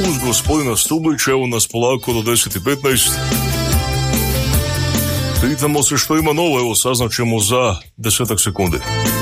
uz gospodina Stublića, evo nas polako do 10:15. Pitamo se što ima novo, evo saznaćemo za 10 sekundi.